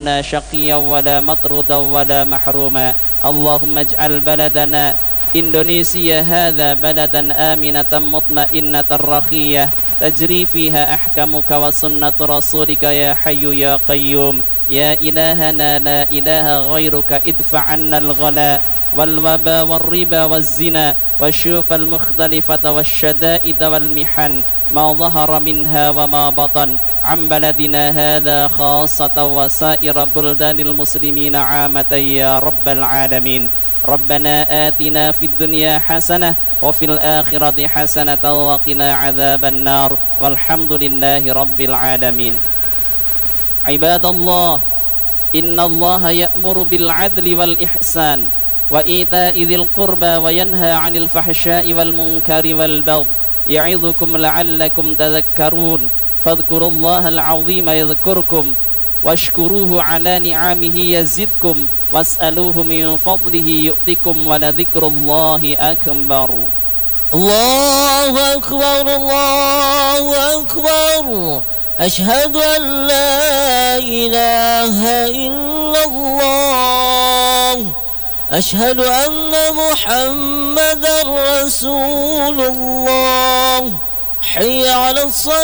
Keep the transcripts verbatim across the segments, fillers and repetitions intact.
منا شقيا ولا مطردا ولا محروما. اللهم اجعل بلدنا إندونيسيا هذا بلدا آمنة مطمئنة رخية تجري فيها أحكامك وسنة رسولك يا حي يا قيوم. يا إلهنا لا إله غيرك ادفع عنا الغلاء والوبا والربا والزنا والشوف المختلفة والشدائد والمحن ما ظهر منها وما بطن عن بلدنا هذا خاصة وسائر بلدان المسلمين عامة يا رب العالمين. ربنا آتنا في الدنيا حسنة وفي الآخرة حسنة وقنا عذاب النار والحمد لله رب العالمين. عباد الله، إن الله يأمر بالعدل والإحسان وإيتاء ذي القربى وينهى عن الفحشاء والمنكر والبغي يعظكم لعلكم تذكرون. فاذكروا الله العظيم يذكركم واشكروه على نعمه يزدكم واسألوه من فضله يؤتكم ولذكر الله أكبر. الله أكبر الله أكبر. أشهد أن لا إله إلا الله. أشهد أن محمدا رسول الله. حي على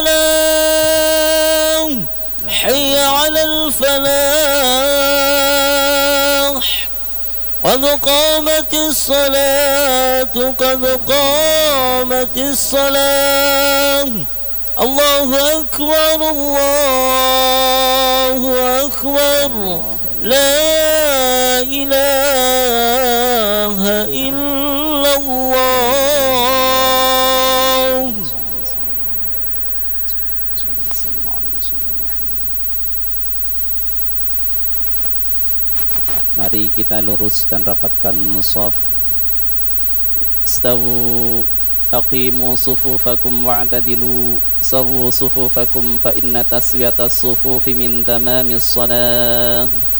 الصلاة حي على الفلاح قد قامت الصلاة قد قامت الصلاة. الله أكبر الله أكبر. لا إله إلا الله. Mari kita lurus dan rapatkan shaf. Istawu aqimu sufufakum wa'tadilu sawu sufufakum fa inna taswiyatas sufufi min tamamis shalah.